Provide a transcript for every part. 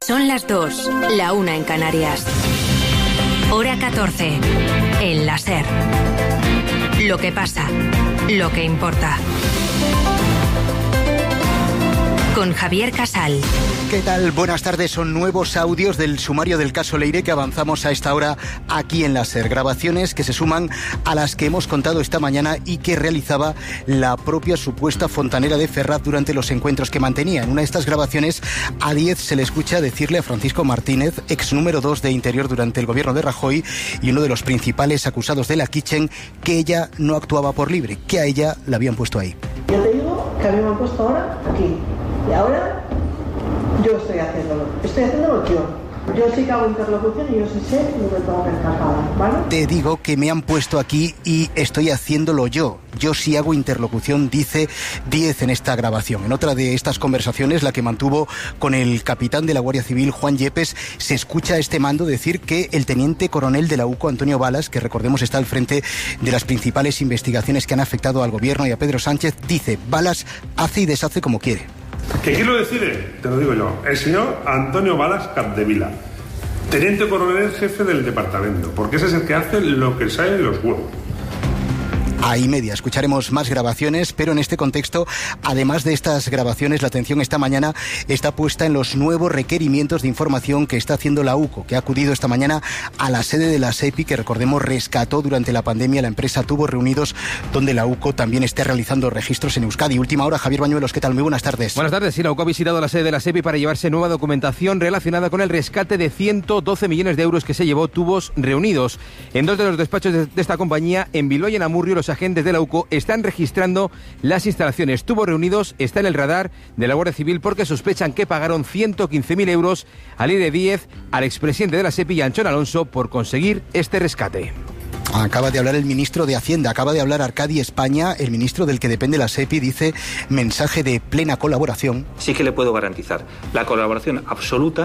Son las 2, la 1 en Canarias. Hora 14, en la SER. Lo que pasa, lo que importa. Con Javier Casal. ¿Qué tal? Buenas tardes. Son nuevos audios del sumario del caso Leire que avanzamos a esta hora aquí en la SER. Grabaciones que se suman a las que hemos contado esta mañana y que realizaba la propia supuesta fontanera de Ferraz durante los encuentros que mantenía. En una de estas grabaciones, a Díez se le escucha decirle a Francisco Martínez, ex número 2 de Interior durante el gobierno de Rajoy y uno de los principales acusados de la Kitchen, que ella no actuaba por libre, que a ella la habían puesto ahí. Yo te digo que a mí me han puesto ahora aquí. Y ahora yo estoy haciéndolo yo. Yo sí que hago interlocución y yo sí sé lo que tengo que encajar, ¿vale? Te digo que me han puesto aquí y estoy haciéndolo yo. Yo sí hago interlocución, dice Díez en esta grabación. En otra de estas conversaciones, la que mantuvo con el capitán de la Guardia Civil, Juan Yepes, se escucha a este mando decir que el teniente coronel de la UCO, Antonio Balas, que recordemos está al frente de las principales investigaciones que han afectado al gobierno y a Pedro Sánchez, dice: Balas hace y deshace como quiere. ¿Que quién lo decide? Te lo digo yo. El señor Antonio Balas Capdevila, teniente coronel jefe del departamento, porque ese es el que hace lo que sale de los huevos. Ahí media, escucharemos más grabaciones, pero en este contexto, además de estas grabaciones, la atención esta mañana está puesta en los nuevos requerimientos de información que está haciendo la UCO, que ha acudido esta mañana a la sede de la SEPI, que recordemos rescató durante la pandemia la empresa Tubos Reunidos, donde la UCO también está realizando registros en Euskadi. Última hora, Javier Bañuelos, ¿qué tal? Muy buenas tardes. Buenas tardes, sí, la UCO ha visitado la sede de la SEPI para llevarse nueva documentación relacionada con el rescate de 112 millones de euros que se llevó Tubos Reunidos. En dos de los despachos de esta compañía, en Bilbao y en Amurrio, los agentes de la UCO están registrando las instalaciones. Tubos Reunidos está en el radar de la Guardia Civil porque sospechan que pagaron 115.000 euros a Leire Díez, al expresidente de la SEPI y a Anchón Alonso por conseguir este rescate. Acaba de hablar el ministro de Hacienda, acaba de hablar Arcadi España, el ministro del que depende la SEPI, dice mensaje de plena colaboración. Sí que le puedo garantizar la colaboración absoluta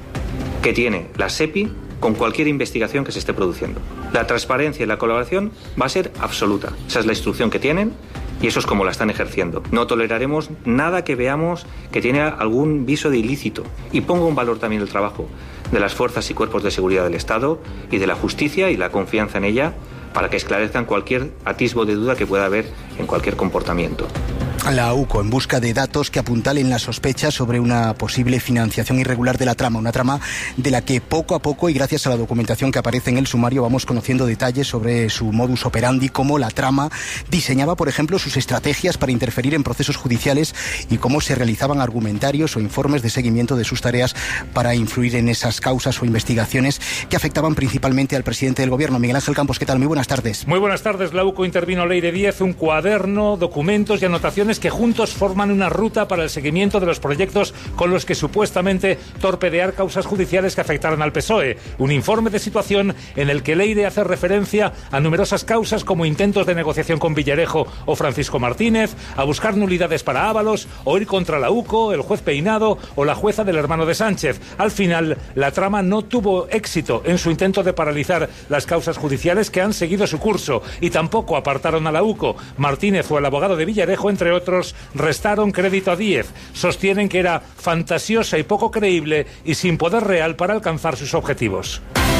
que tiene la SEPI con cualquier investigación que se esté produciendo. La transparencia y la colaboración va a ser absoluta. Esa es la instrucción que tienen y eso es como la están ejerciendo. No toleraremos nada que veamos que tiene algún viso de ilícito. Y pongo en valor también el trabajo de las fuerzas y cuerpos de seguridad del Estado y de la justicia y la confianza en ella para que esclarezcan cualquier atisbo de duda que pueda haber en cualquier comportamiento. La UCO en busca de datos que apuntalen la sospecha sobre una posible financiación irregular de la trama, una trama de la que poco a poco y gracias a la documentación que aparece en el sumario vamos conociendo detalles sobre su modus operandi, cómo la trama diseñaba, por ejemplo, sus estrategias para interferir en procesos judiciales y cómo se realizaban argumentarios o informes de seguimiento de sus tareas para influir en esas causas o investigaciones que afectaban principalmente al presidente del gobierno. Miguel Ángel Campos, ¿qué tal? Muy buenas tardes. Muy buenas tardes. La UCO intervino Leire Díez, un cuaderno, documentos y anotaciones que juntos forman una ruta para el seguimiento de los proyectos con los que supuestamente torpedear causas judiciales que afectaron al PSOE. Un informe de situación en el que Leire hace referencia a numerosas causas como intentos de negociación con Villarejo o Francisco Martínez, a buscar nulidades para Ábalos, o ir contra la UCO, el juez Peinado o la jueza del hermano de Sánchez. Al final, la trama no tuvo éxito en su intento de paralizar las causas judiciales que han seguido su curso y tampoco apartaron a la UCO. Martínez o el abogado de Villarejo, entre otros, restaron crédito a Díez. Sostienen que era fantasiosa y poco creíble y sin poder real para alcanzar sus objetivos.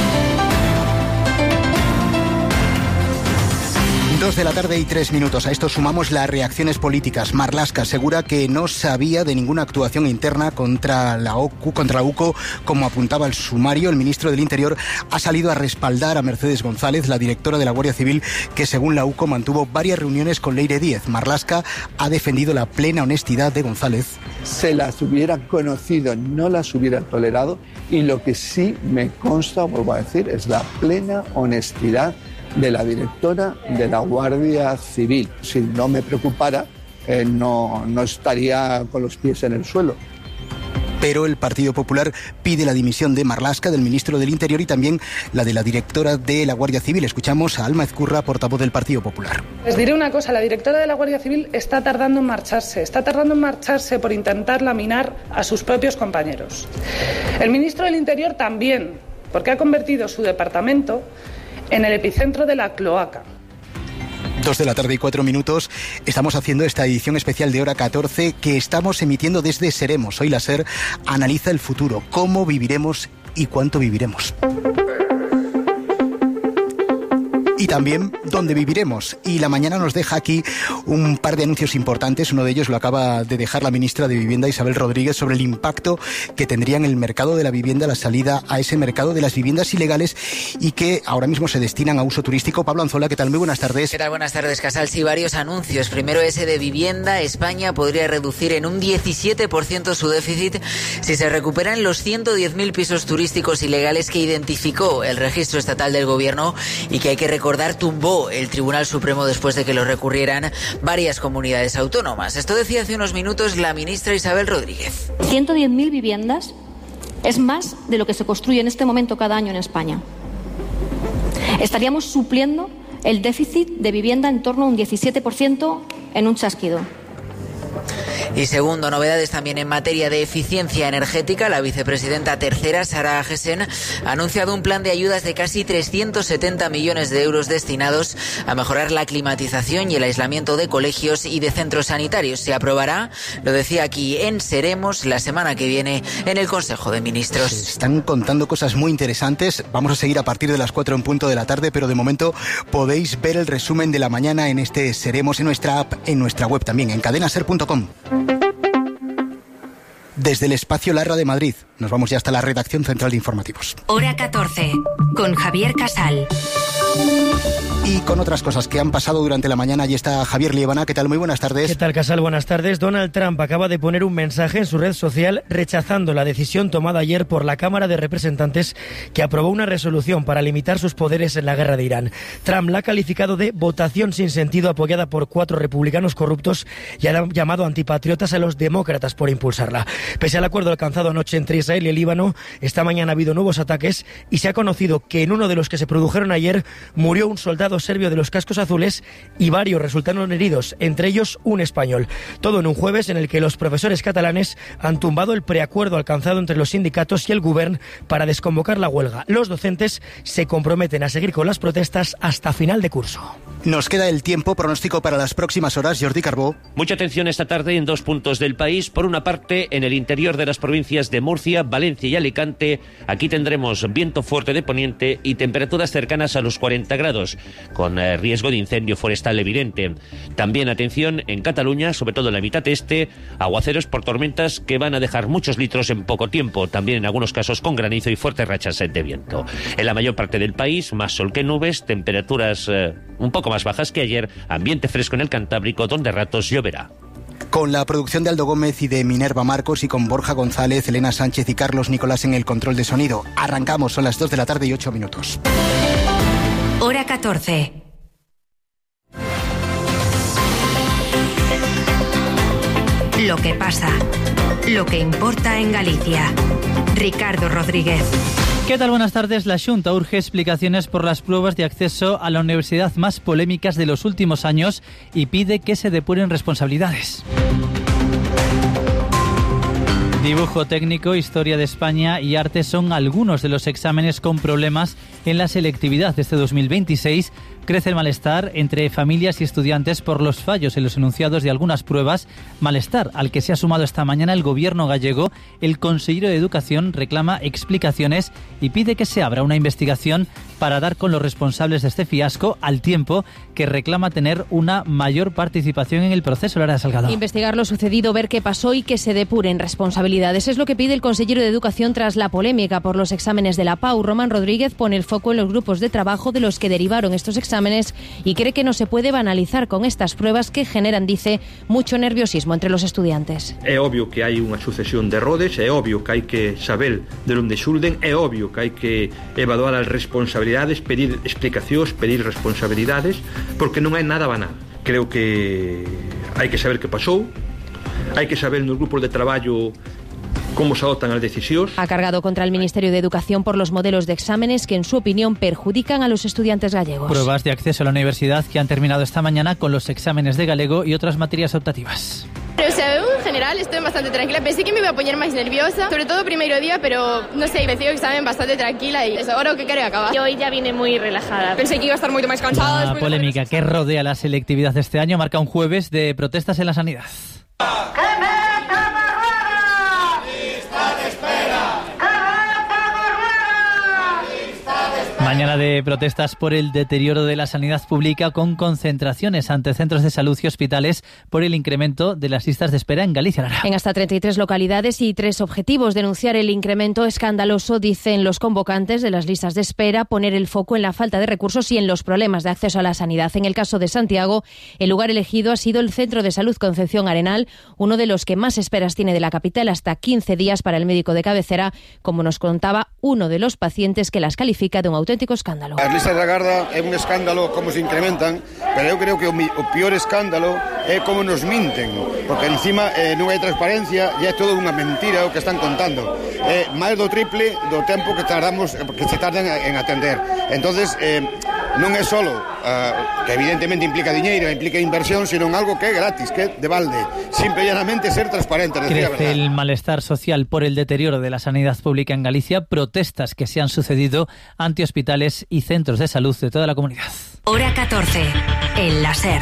2 de la tarde y 3 minutos. A esto sumamos las reacciones políticas. Marlaska asegura que no sabía de ninguna actuación interna contra la UCO, como apuntaba el sumario. El ministro del Interior ha salido a respaldar a Mercedes González, la directora de la Guardia Civil, que según la UCO mantuvo varias reuniones con Leire Díez. Marlaska ha defendido la plena honestidad de González. Se las hubieran conocido, no las hubieran tolerado, y lo que sí me consta, vuelvo a decir, es la plena honestidad de la directora de la Guardia Civil. Si no me preocupara, no estaría con los pies en el suelo. Pero el Partido Popular pide la dimisión de Marlaska, del ministro del Interior, y también la de la directora de la Guardia Civil. Escuchamos a Alma Ezcurra, portavoz del Partido Popular. Les diré una cosa, la directora de la Guardia Civil está tardando en marcharse por intentar laminar a sus propios compañeros. El ministro del Interior también, porque ha convertido su departamento en el epicentro de la cloaca. 2:04 p.m. Estamos haciendo esta edición especial de Hora 14 que estamos emitiendo desde Seremos. Hoy la SER analiza el futuro, cómo viviremos y cuánto viviremos. Y también dónde viviremos. Y la mañana nos deja aquí un par de anuncios importantes. Uno de ellos lo acaba de dejar la ministra de Vivienda, Isabel Rodríguez, sobre el impacto que tendría en el mercado de la vivienda la salida a ese mercado de las viviendas ilegales y que ahora mismo se destinan a uso turístico. Pablo Anzola, ¿qué tal? Muy buenas tardes. ¿Qué tal? Buenas tardes, Casal. Sí, varios anuncios. Primero ese de vivienda. España podría reducir en un 17% su déficit si se recuperan los 110.000 pisos turísticos ilegales que identificó el registro estatal del gobierno y que hay que recordar tumbó el Tribunal Supremo después de que lo recurrieran varias comunidades autónomas. Esto decía hace unos minutos la ministra Isabel Rodríguez. 110.000 viviendas es más de lo que se construye en este momento cada año en España. Estaríamos supliendo el déficit de vivienda en torno a un 17% en un chasquido. Y segundo, novedades también en materia de eficiencia energética. La vicepresidenta tercera, Sara Agesen, ha anunciado un plan de ayudas de casi 370 millones de euros destinados a mejorar la climatización y el aislamiento de colegios y de centros sanitarios. Se aprobará, lo decía aquí en Seremos, la semana que viene en el Consejo de Ministros. Se están contando cosas muy interesantes. Vamos a seguir a partir de las 4:00 p.m, pero de momento podéis ver el resumen de la mañana en este Seremos, en nuestra app, en nuestra web también, en cadenaser.com. Desde el espacio Larra de Madrid, nos vamos ya hasta la redacción central de informativos. Hora 14, con Javier Casal. Y con otras cosas que han pasado durante la mañana, allí está Javier Liebana. ¿Qué tal? Muy buenas tardes. ¿Qué tal, Casal? Buenas tardes. Donald Trump acaba de poner un mensaje en su red social rechazando la decisión tomada ayer por la Cámara de Representantes que aprobó una resolución para limitar sus poderes en la guerra de Irán. Trump la ha calificado de votación sin sentido apoyada por 4 republicanos corruptos y ha llamado antipatriotas a los demócratas por impulsarla. Pese al acuerdo alcanzado anoche entre Israel y el Líbano, esta mañana ha habido nuevos ataques y se ha conocido que en uno de los que se produjeron ayer murió un soldado serbio de los cascos azules y varios resultaron heridos, entre ellos un español. Todo en un jueves en el que los profesores catalanes han tumbado el preacuerdo alcanzado entre los sindicatos y el Govern para desconvocar la huelga. Los docentes se comprometen a seguir con las protestas hasta final de curso. Nos queda el tiempo. Pronóstico para las próximas horas, Jordi Carbó. Mucha atención esta tarde en 2 puntos del país. Por una parte, en el interior de las provincias de Murcia, Valencia y Alicante. Aquí tendremos viento fuerte de poniente y temperaturas cercanas a los 40 grados, con riesgo de incendio forestal evidente. También atención en Cataluña, sobre todo en la mitad este, aguaceros por tormentas que van a dejar muchos litros en poco tiempo, también en algunos casos con granizo y fuertes rachas de viento. En la mayor parte del país, más sol que nubes, temperaturas un poco más bajas que ayer, ambiente fresco en el Cantábrico, donde a ratos lloverá. Con la producción de Aldo Gómez y de Minerva Marcos y con Borja González, Elena Sánchez y Carlos Nicolás en el control de sonido. Arrancamos, son las 2:08 p.m. Hora 14. Lo que pasa, lo que importa en Galicia. Ricardo Rodríguez. ¿Qué tal? Buenas tardes. La Xunta urge explicaciones por las pruebas de acceso a la universidad más polémicas de los últimos años y pide que se depuren responsabilidades. Dibujo técnico, historia de España y arte son algunos de los exámenes con problemas en la selectividad de este 2026. Crece el malestar entre familias y estudiantes por los fallos en los enunciados de algunas pruebas, malestar al que se ha sumado esta mañana el gobierno gallego. El consejero de Educación reclama explicaciones y pide que se abra una investigación para dar con los responsables de este fiasco, al tiempo que reclama tener una mayor participación en el proceso. Lara Salgado. Investigar lo sucedido, ver qué pasó y que se depuren responsabilidades. Es lo que pide el consejero de Educación tras la polémica por los exámenes de la PAU. Román Rodríguez pone el foco en los grupos de trabajo de los que derivaron estos exámenes y cree que no se puede banalizar con estas pruebas que generan, dice, mucho nerviosismo entre los estudiantes. É obvio que hai unha sucesión de errores, é obvio que hai que saber de onde xulden, é obvio que hai que evaluar as responsabilidades, pedir explicacións, pedir responsabilidades, porque non hai nada banal. Creo que hai que saber que pasou, hai que saber nos grupos de traballo cómo se adoptan las decisiones. Ha cargado contra el Ministerio de Educación por los modelos de exámenes que, en su opinión, perjudican a los estudiantes gallegos. Pruebas de acceso a la universidad que han terminado esta mañana con los exámenes de galego y otras materias optativas. Pero, o sea, en general estoy bastante tranquila. Pensé que me iba a poner más nerviosa, sobre todo el primer día, pero no sé, me sigo el examen bastante tranquila y eso, ahora que quiero acabar. Yo hoy ya vine muy relajada. Pensé que iba a estar mucho más cansada. La polémica que rodea la selectividad este año marca un jueves de protestas en la sanidad. Mañana de protestas por el deterioro de la sanidad pública con concentraciones ante centros de salud y hospitales por el incremento de las listas de espera en Galicia. En hasta 33 localidades y 3 objetivos. Denunciar el incremento escandaloso, dicen los convocantes, de las listas de espera, poner el foco en la falta de recursos y en los problemas de acceso a la sanidad. En el caso de Santiago, el lugar elegido ha sido el Centro de Salud Concepción Arenal, uno de los que más esperas tiene de la capital, hasta 15 días para el médico de cabecera, como nos contaba uno de los pacientes que las califica de un auténtico escándalo. As listas da Garda é un escándalo como se incrementan, pero eu creo que o peor escándalo é como nos minten, porque encima non hai transparencia e é todo unha mentira o que están contando. É máis do triple do tempo que se tardan en atender. Entonces, non é solo que evidentemente implica diñeiro, implica inversión, sino algo que é gratis, que é de balde. Simple y llanamente ser transparente. Crece el malestar social por el deterioro de la sanidad pública en Galicia, protestas que se han sucedido ante hospitales y centros de salud de toda la comunidad. Hora 14, en la SER.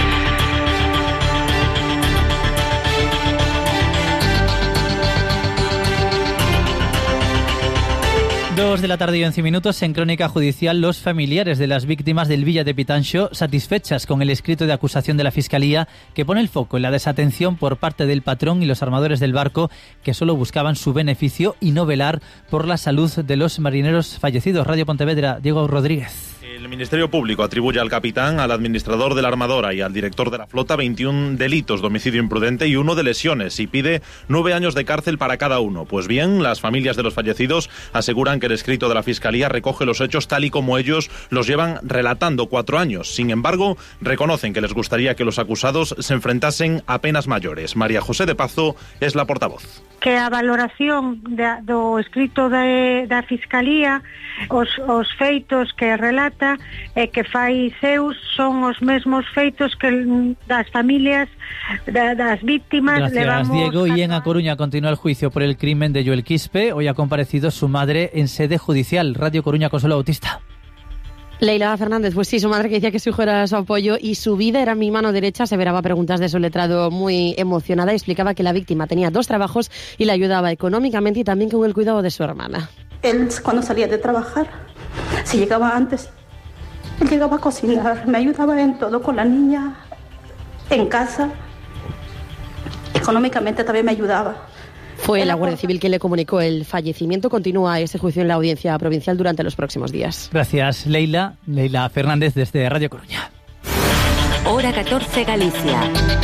2 de la tarde y 11 minutos. En Crónica Judicial, los familiares de las víctimas del Villa de Pitanxo satisfechas con el escrito de acusación de la Fiscalía, que pone el foco en la desatención por parte del patrón y los armadores del barco, que solo buscaban su beneficio y no velar por la salud de los marineros fallecidos. Radio Pontevedra, Diego Rodríguez. El Ministerio Público atribuye al capitán, al administrador de la armadora y al director de la flota 21 delitos de homicidio imprudente y 1 de lesiones, y pide 9 años de cárcel para cada uno. Pues bien, las familias de los fallecidos aseguran que el escrito de la Fiscalía recoge los hechos tal y como ellos los llevan relatando 4 años. Sin embargo, reconocen que les gustaría que los acusados se enfrentasen a penas mayores. María José de Pazo es la portavoz. Que a valoración do escrito da Fiscalía, os feitos que relata e que fai seus son os mesmos feitos que das familias das víctimas. Gracias, Diego. Y en A Coruña continúa el juicio por el crimen de Joel Quispe. Hoy ha comparecido su madre en sede judicial. Radio Coruña, Consuelo Bautista. Leila Fernández, pues sí, su madre que decía que su hijo era su apoyo y su vida era mi mano derecha, aseveraba preguntas de su letrado muy emocionada y explicaba que la víctima tenía 2 trabajos y la ayudaba económicamente y también con el cuidado de su hermana. Él, cuando salía de trabajar, si llegaba antes, él llegaba a cocinar, me ayudaba en todo con la niña, en casa, económicamente también me ayudaba. Fue la Guardia Civil quien le comunicó el fallecimiento. Continúa ese juicio en la audiencia provincial durante los próximos días. Gracias, Leila. Leila Fernández desde Radio Coruña. Hora 14 Galicia.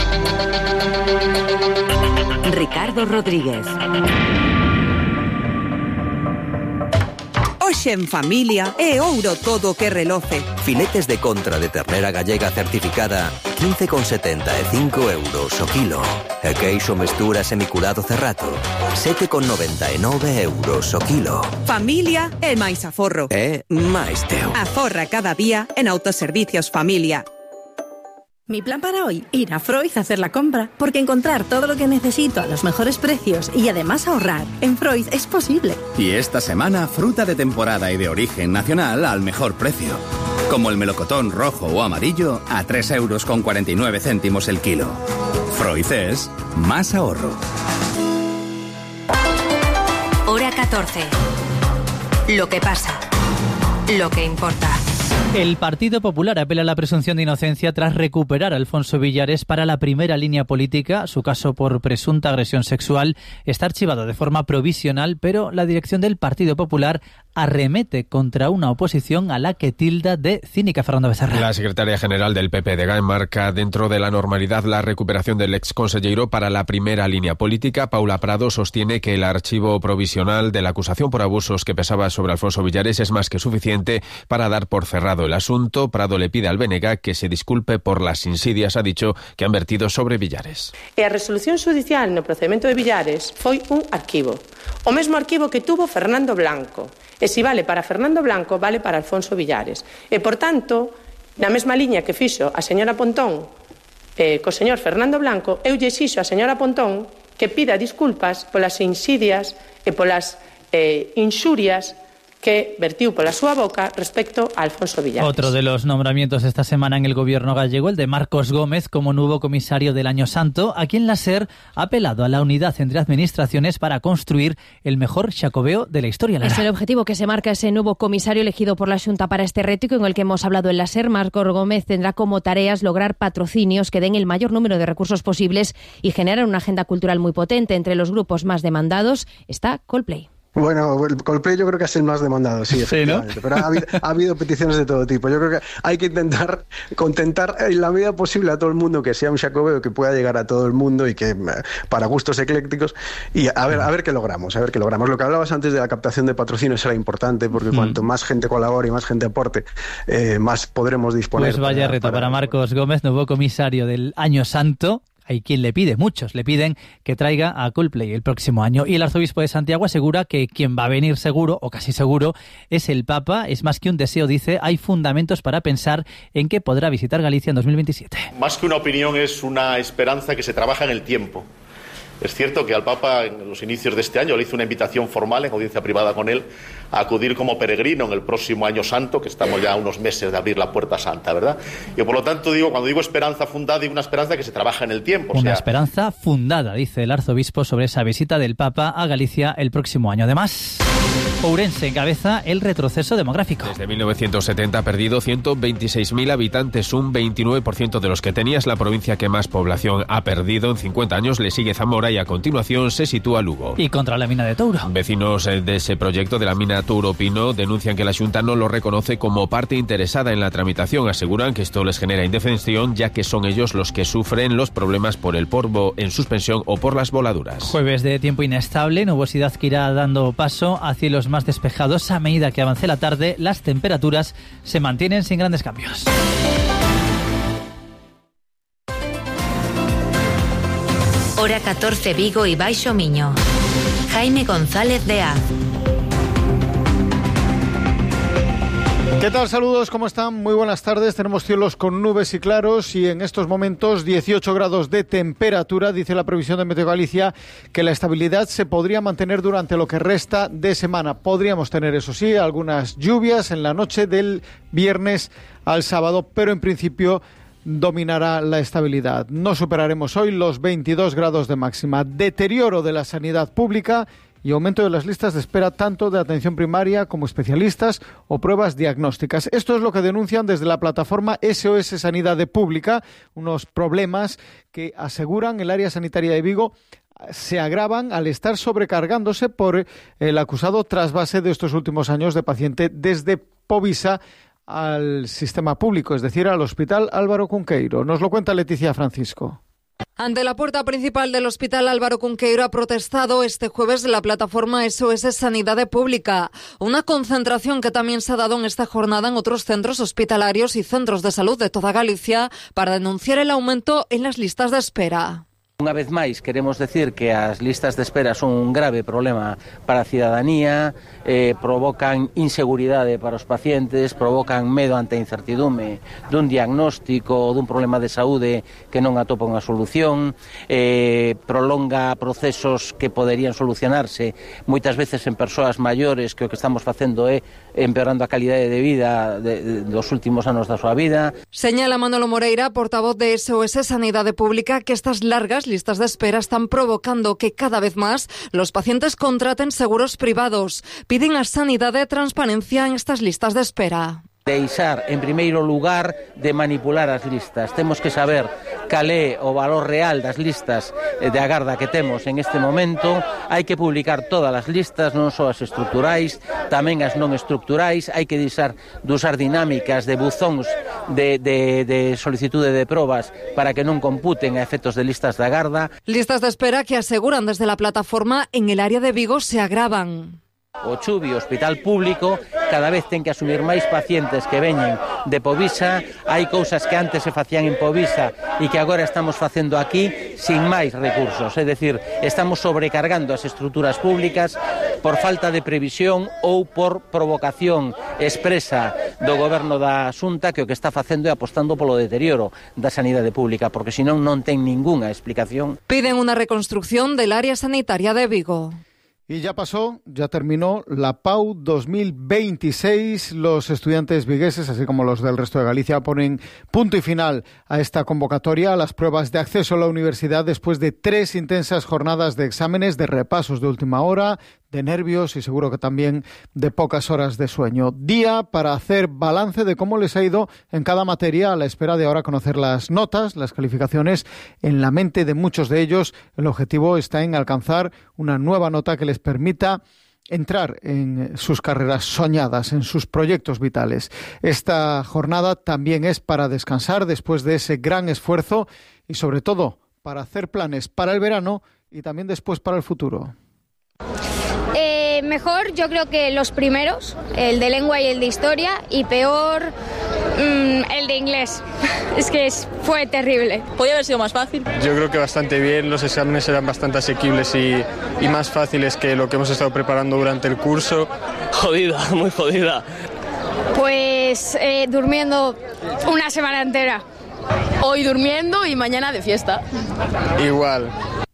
Ricardo Rodríguez. Hoxe en familia é ouro todo o que reloce. Filetes de contra de ternera gallega certificada 15,75 euros o kilo. E queixo mestura semiculado cerrato 7,99 euros o kilo. Familia é máis aforro. É máis teu. Aforra cada día en Autoservicios Familia. Mi plan para hoy, ir a Freud a hacer la compra, porque encontrar todo lo que necesito a los mejores precios y además ahorrar en Freud es posible. Y esta semana, fruta de temporada y de origen nacional al mejor precio. Como el melocotón rojo o amarillo a 3,49 euros el kilo. Freud es más ahorro. Hora 14. Lo que pasa. Lo que importa. El Partido Popular apela a la presunción de inocencia tras recuperar a Alfonso Villares para la primera línea política. Su caso por presunta agresión sexual está archivado de forma provisional, pero la dirección del Partido Popular arremete contra una oposición a la que tilda de cínica. Fernando Becerra. La secretaria general del PP de GAE marca dentro de la normalidad la recuperación del exconsellero para la primera línea política. Paula Prado sostiene que el archivo provisional de la acusación por abusos que pesaba sobre Alfonso Villares es más que suficiente para dar por cerrado el asunto. Prado le pide al BNG que se disculpe por las insidias, ha dicho, que han vertido sobre Villares. E a resolución judicial no procedimento de Villares foi un arquivo. O mesmo arquivo que tuvo Fernando Blanco. E se vale para Fernando Blanco, vale para Alfonso Villares. E, por tanto, na mesma liña que fixo a señora Pontón co señor Fernando Blanco, eu lle exixo a señora Pontón que pida disculpas polas insidias e polas inxurias que vertiu pola súa boca respecto a Alfonso Villares. Otro de los nombramientos esta semana en el gobierno gallego, el de Marcos Gómez como nuevo comisario del Año Santo, a quien la SER ha apelado a la unidad entre administraciones para construir el mejor xacobeo de la historia. Es el objetivo que se marca ese nuevo comisario elegido por la Xunta para este reto y con el que hemos hablado en la SER. Marcos Gómez tendrá como tareas lograr patrocinios que den el mayor número de recursos posibles y generar una agenda cultural muy potente. Entre los grupos más demandados está Coldplay. Bueno, el Coldplay yo creo que es el más demandado, sí, efectivamente. ¿No? Pero ha habido peticiones de todo tipo. Yo creo que hay que intentar contentar en la medida posible a todo el mundo, que sea un xacobeo que pueda llegar a todo el mundo y que para gustos eclécticos. Y a ver qué logramos, Lo que hablabas antes de la captación de patrocinios será importante, porque cuanto más gente colabore y más gente aporte, más podremos disponer. Pues vaya reto para Marcos Gómez, nuevo comisario del Año Santo. Hay quien le pide, muchos le piden que traiga a Coldplay el próximo año. Y el arzobispo de Santiago asegura que quien va a venir seguro, o casi seguro, es el Papa. Es más que un deseo, dice, hay fundamentos para pensar en que podrá visitar Galicia en 2027. Más que una opinión, es una esperanza que se trabaja en el tiempo. Es cierto que al Papa en los inicios de este año le hizo una invitación formal en audiencia privada con él a acudir como peregrino en el próximo Año Santo, que estamos ya a unos meses de abrir la Puerta Santa, ¿verdad? Y por lo tanto cuando digo esperanza fundada, digo una esperanza que se trabaja en el tiempo. Una esperanza fundada, dice el arzobispo sobre esa visita del Papa a Galicia el próximo año. Además, Ourense encabeza el retroceso demográfico. Desde 1970 ha perdido 126.000 habitantes, un 29% de los que tenía. Es la provincia que más población ha perdido en 50 años. Le sigue Zamora y a continuación se sitúa Lugo. Y contra la mina de Touro. Vecinos de ese proyecto de la mina Touro Pino denuncian que la Xunta no lo reconoce como parte interesada en la tramitación. Aseguran que esto les genera indefensión, ya que son ellos los que sufren los problemas por el polvo en suspensión o por las voladuras. Jueves de tiempo inestable, nubosidad que irá dando paso a cielos más despejados. A medida que avance la tarde, las temperaturas se mantienen sin grandes cambios. Hora 14 Vigo y Baixo Miño. Jaime González de Az. ¿Qué tal? Saludos, ¿cómo están? Muy buenas tardes. Tenemos cielos con nubes y claros y en estos momentos 18 grados de temperatura. Dice la previsión de Meteo Galicia que la estabilidad se podría mantener durante lo que resta de semana. Podríamos tener, eso sí, algunas lluvias en la noche del viernes al sábado, pero en principio dominará la estabilidad. No superaremos hoy los 22 grados de máxima. Deterioro de la sanidad pública y aumento de las listas de espera tanto de atención primaria como especialistas o pruebas diagnósticas. Esto es lo que denuncian desde la plataforma SOS Sanidad Pública, unos problemas que aseguran el área sanitaria de Vigo se agravan al estar sobrecargándose por el acusado trasvase de estos últimos años de paciente desde Povisa al sistema público, es decir, al Hospital Álvaro Cunqueiro. Nos lo cuenta Leticia Francisco. Ante la puerta principal del Hospital Álvaro Cunqueiro ha protestado este jueves la plataforma SOS Sanidad Pública. Una concentración que también se ha dado en esta jornada en otros centros hospitalarios y centros de salud de toda Galicia para denunciar el aumento en las listas de espera. Unha vez máis, queremos decir que as listas de espera son un grave problema para a cidadanía, provocan inseguridade para os pacientes, provocan medo ante a incertidume dun diagnóstico ou dun problema de saúde que non atopa unha solución, prolonga procesos que poderían solucionarse moitas veces en persoas maiores, que o que estamos facendo é empeorando a calidade de vida dos últimos anos da súa vida. Señala Manolo Moreira, portavoz de SOS Sanidad Pública, que estas largas listas de espera están provocando que cada vez más los pacientes contraten seguros privados. Piden a Sanidade transparencia en estas listas de espera. Deixar, en primeiro lugar, de manipular as listas. Temos que saber cal é o valor real das listas de agarda que temos en este momento. Hai que publicar todas as listas, non só as estruturais, tamén as non estruturais. Hai que deixar de usar dinámicas de buzóns de solicitude de probas para que non computen a efectos de listas de agarda. Listas de espera que aseguran desde la plataforma en el área de Vigo se agravan. O Chubi, o hospital público, cada vez ten que asumir máis pacientes que veñen de Povisa. Hai cousas que antes se facían en Povisa e que agora estamos facendo aquí sin máis recursos. É dicir, estamos sobrecargando as estruturas públicas por falta de previsión ou por provocación expresa do goberno da Xunta que o que está facendo é apostando polo deterioro da sanidade pública, porque senón non ten ningunha explicación. Piden una reconstrucción del área sanitaria de Vigo. Y ya pasó, ya terminó la PAU 2026. Los estudiantes vigueses, así como los del resto de Galicia, ponen punto y final a esta convocatoria a las pruebas de acceso a la universidad después de 3 intensas jornadas de exámenes, de repasos de última hora, de nervios y seguro que también de pocas horas de sueño. Día para hacer balance de cómo les ha ido en cada materia a la espera de ahora conocer las notas, las calificaciones. En la mente de muchos de ellos el objetivo está en alcanzar una nueva nota que les permita entrar en sus carreras soñadas, en sus proyectos vitales. Esta jornada también es para descansar después de ese gran esfuerzo y sobre todo para hacer planes para el verano y también después para el futuro. Mejor yo creo que los primeros, el de lengua y el de historia, y peor el de inglés. Es que fue terrible. Podría haber sido más fácil. Yo creo que bastante bien, los exámenes eran bastante asequibles y más fáciles que lo que hemos estado preparando durante el curso. Jodida, muy jodida. Pues durmiendo una semana entera. Hoy durmiendo y mañana de fiesta. Igual.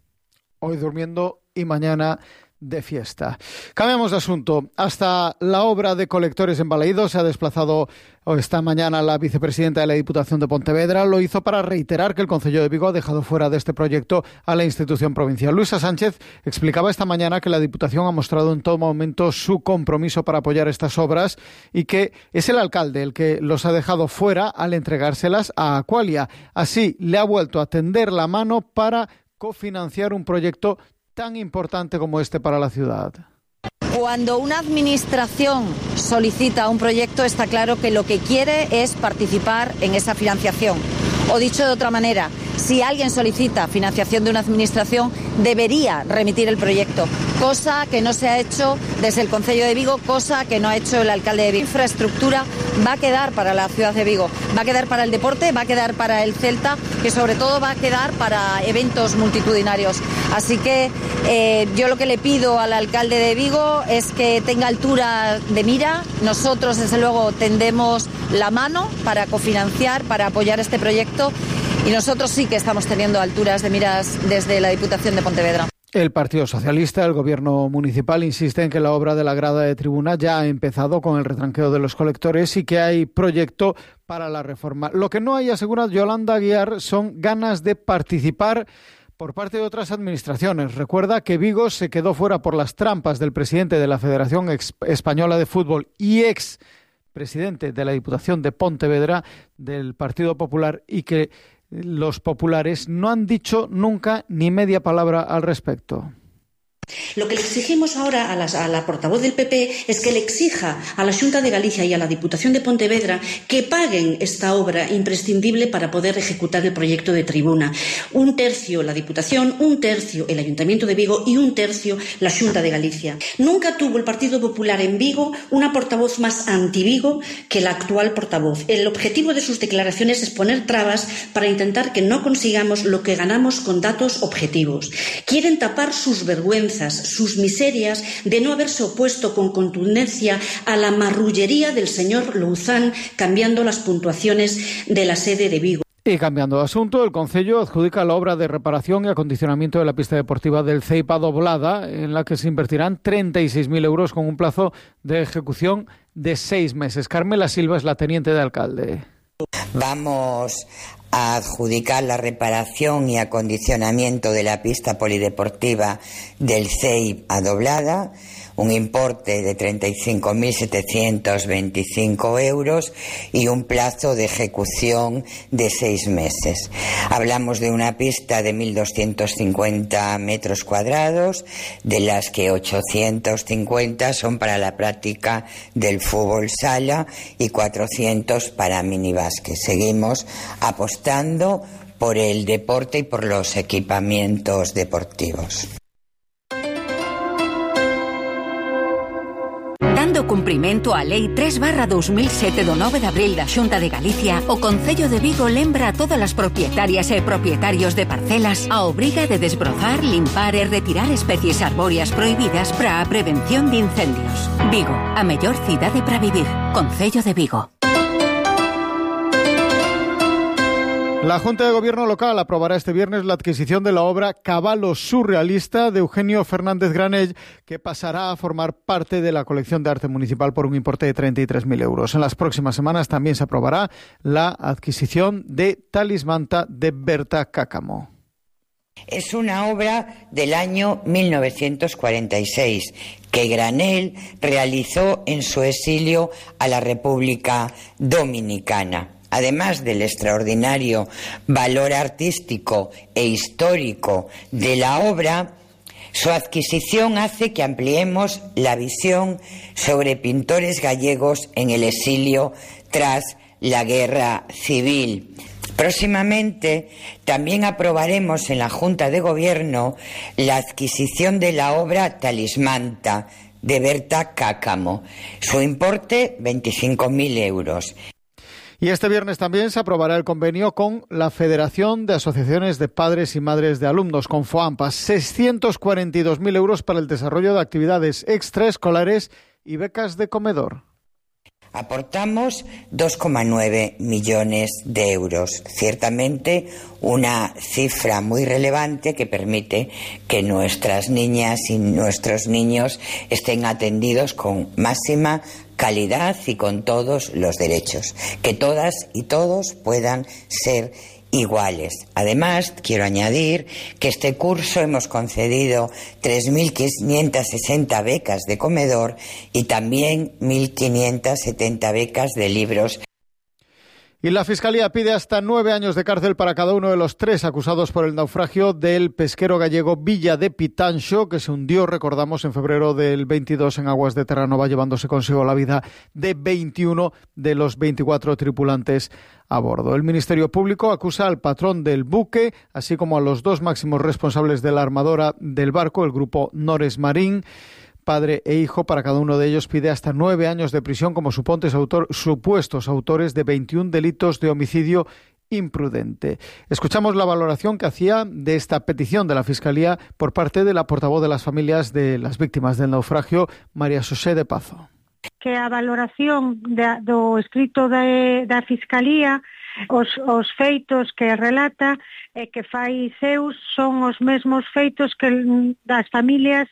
Hoy durmiendo y mañana de fiesta. Cambiamos de asunto. Hasta la obra de colectores en Balaído se ha desplazado esta mañana la vicepresidenta de la Diputación de Pontevedra. Lo hizo para reiterar que el Concello de Vigo ha dejado fuera de este proyecto a la institución provincial. Luisa Sánchez explicaba esta mañana que la Diputación ha mostrado en todo momento su compromiso para apoyar estas obras y que es el alcalde el que los ha dejado fuera al entregárselas a Aqualia. Así le ha vuelto a tender la mano para cofinanciar un proyecto tan importante como este para la ciudad. Cuando una administración solicita un proyecto, está claro que lo que quiere es participar en esa financiación. O dicho de otra manera, si alguien solicita financiación de una administración, debería remitir el proyecto, cosa que no se ha hecho desde el Concello de Vigo, cosa que no ha hecho el alcalde de Vigo. La infraestructura va a quedar para la ciudad de Vigo, va a quedar para el deporte, va a quedar para el Celta y sobre todo va a quedar para eventos multitudinarios. Así que yo lo que le pido al alcalde de Vigo es que tenga altura de mira. Nosotros, desde luego, tendemos la mano para cofinanciar, para apoyar este proyecto y nosotros sí que estamos teniendo alturas de miras desde la Diputación de Pontevedra. El Partido Socialista, el Gobierno municipal, insiste en que la obra de la grada de tribuna ya ha empezado con el retranqueo de los colectores y que hay proyecto para la reforma. Lo que no hay, asegura Yolanda Aguiar, son ganas de participar por parte de otras administraciones. Recuerda que Vigo se quedó fuera por las trampas del presidente de la Federación Española de Fútbol y ex presidente de la Diputación de Pontevedra del Partido Popular y que los populares no han dicho nunca ni media palabra al respecto. Lo que le exigimos ahora a la portavoz del PP es que le exija a la Xunta de Galicia y a la Diputación de Pontevedra que paguen esta obra imprescindible para poder ejecutar el proyecto de tribuna. 1/3 la Diputación, 1/3 el Ayuntamiento de Vigo y 1/3 la Xunta de Galicia. Nunca tuvo el Partido Popular en Vigo una portavoz más anti-Vigo que la actual portavoz. El objetivo de sus declaraciones es poner trabas para intentar que no consigamos lo que ganamos con datos objetivos. Quieren tapar sus vergüenzas, sus miserias de no haberse opuesto con contundencia a la marrullería del señor Louzán cambiando las puntuaciones de la sede de Vigo. Y cambiando de asunto, el Concello adjudica la obra de reparación y acondicionamiento de la pista deportiva del Ceipa Doblada, en la que se invertirán 36.000 euros con un plazo de ejecución de 6 meses. Carmela Silva es la teniente de alcalde. Vamos a adjudicar la reparación y acondicionamiento de la pista polideportiva del CEIP a Doblada, un importe de 35.725 euros y un plazo de ejecución de 6 meses. Hablamos de una pista de 1.250 metros cuadrados, de las que 850 son para la práctica del fútbol sala y 400 para minibásquet. Seguimos apostando por el deporte y por los equipamientos deportivos. Dando cumprimento á Lei 3/2007 do 9 de abril da Xunta de Galicia, o Concello de Vigo lembra a todas as propietarias e propietarios de parcelas a obriga de desbrozar, limpar e retirar especies arbóreas prohibidas para a prevención de incendios. Vigo, a mellor cidade para vivir. Concello de Vigo. La Junta de Gobierno local aprobará este viernes la adquisición de la obra Caballo Surrealista de Eugenio Fernández Granell, que pasará a formar parte de la colección de arte municipal por un importe de 33.000 euros. En las próximas semanas también se aprobará la adquisición de Talismanta de Berta Cáccamo. Es una obra del año 1946 que Granell realizó en su exilio a la República Dominicana. Además del extraordinario valor artístico e histórico de la obra, su adquisición hace que ampliemos la visión sobre pintores gallegos en el exilio tras la Guerra Civil. Próximamente también aprobaremos en la Junta de Gobierno la adquisición de la obra Talismanta de Berta Cáccamo. Su importe, 25.000 euros. Y este viernes también se aprobará el convenio con la Federación de Asociaciones de Padres y Madres de Alumnos, con FOAMPA, 642.000 euros para el desarrollo de actividades extraescolares y becas de comedor. Aportamos 2,9 millones de euros, ciertamente una cifra muy relevante que permite que nuestras niñas y nuestros niños estén atendidos con máxima calidad y con todos los derechos, que todas y todos puedan ser iguales. Además, quiero añadir que este curso hemos concedido 3.560 becas de comedor y también 1.570 becas de libros. Y la Fiscalía pide hasta 9 años de cárcel para cada uno de los 3 acusados por el naufragio del pesquero gallego Villa de Pitanxo, que se hundió, recordamos, en febrero del 22 en aguas de Terranova, llevándose consigo la vida de 21 de los 24 tripulantes a bordo. El Ministerio Público acusa al patrón del buque, así como a los 2 máximos responsables de la armadora del barco, el grupo Nores Marín. Padre e hijo, para cada uno de ellos pide hasta 9 años de prisión como supuestos autores de 21 delitos de homicidio imprudente. Escuchamos la valoración que hacía de esta petición de la Fiscalía por parte de la portavoz de las familias de las víctimas del naufragio, María Xosé de Pazo. Que a valoración do escrito da Fiscalía, os feitos que relata e que fai seus son os mesmos feitos que das familias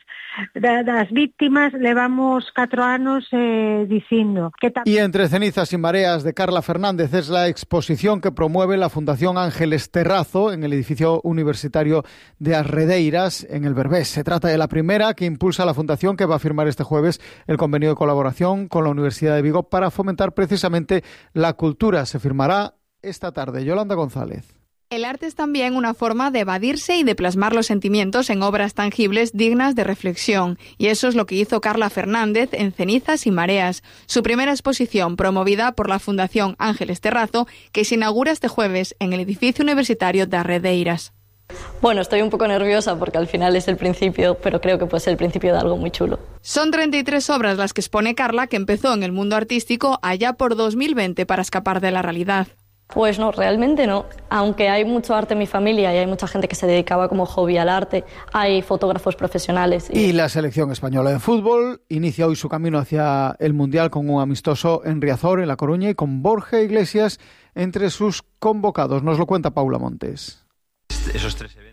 das víctimas levamos 4 anos dicindo. Y Entre cenizas y mareas de Carla Fernández es la exposición que promueve la Fundación Ángeles Terrazo en el edificio universitario de As Redeiras, en el Berbés. Se trata de la primera que impulsa la Fundación, que va a firmar este jueves el convenio de colaboración con la Universidad de Vigo para fomentar precisamente la cultura. Se firmará esta tarde. Yolanda González. El arte es también una forma de evadirse y de plasmar los sentimientos en obras tangibles dignas de reflexión. Y eso es lo que hizo Carla Fernández en Cenizas y Mareas, su primera exposición promovida por la Fundación Ángeles Terrazo, que se inaugura este jueves en el edificio universitario de As Redeiras. Bueno, estoy un poco nerviosa porque al final es el principio, pero creo que puede ser el principio de algo muy chulo. Son 33 obras las que expone Carla, que empezó en el mundo artístico allá por 2020 para escapar de la realidad. Pues no, realmente no. Aunque hay mucho arte en mi familia y hay mucha gente que se dedicaba como hobby al arte, hay fotógrafos profesionales. Y la selección española de fútbol inicia hoy su camino hacia el Mundial con un amistoso en Riazor, en La Coruña, y con Borja Iglesias entre sus convocados. Nos lo cuenta Paula Montes. Esos 3 eventos.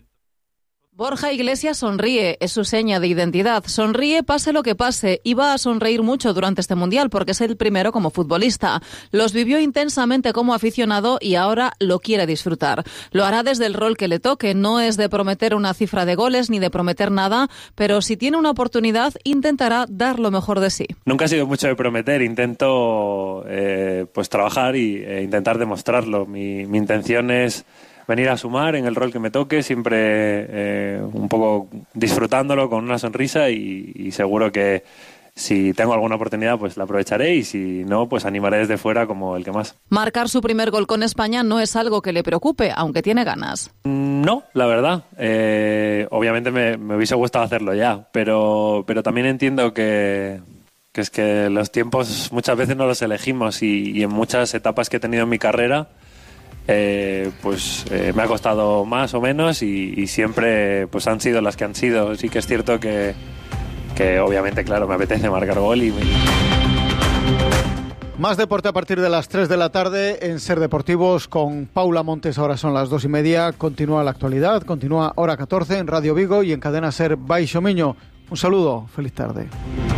Borja Iglesias sonríe, es su seña de identidad. Sonríe pase lo que pase y va a sonreír mucho durante este Mundial porque es el primero como futbolista. Los vivió intensamente como aficionado y ahora lo quiere disfrutar. Lo hará desde el rol que le toque. No es de prometer una cifra de goles ni de prometer nada, pero si tiene una oportunidad intentará dar lo mejor de sí. Nunca ha sido mucho de prometer. Intento pues trabajar e intentar demostrarlo. Mi intención es venir a sumar en el rol que me toque, siempre un poco disfrutándolo con una sonrisa y seguro que si tengo alguna oportunidad pues la aprovecharé y si no pues animaré desde fuera como el que más. Marcar su primer gol con España no es algo que le preocupe, aunque tiene ganas. No, la verdad. Obviamente me hubiese gustado hacerlo ya, pero también entiendo que es que los tiempos muchas veces no los elegimos y en muchas etapas que he tenido en mi carrera me ha costado más o menos y siempre pues han sido las que han sido. Sí que es cierto que obviamente, claro, me apetece marcar gol Más deporte a partir de las 3 de la tarde en Ser Deportivos con Paula Montes. Ahora son las 2:30. Continúa la actualidad, continúa Hora 14 en Radio Vigo y en Cadena Ser Baixo Miño. Un saludo, feliz tarde.